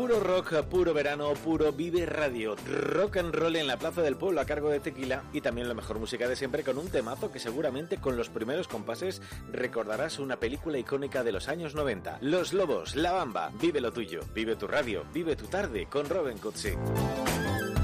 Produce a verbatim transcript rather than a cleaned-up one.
Puro rock, puro verano, puro Vive Radio. Rock and roll en la Plaza del Pueblo a cargo de Tequila y también la mejor música de siempre con un temazo que seguramente con los primeros compases recordarás una película icónica de los años noventa. Los Lobos, La Bamba, vive lo tuyo, vive tu radio, vive tu tarde con Robin Cutsi.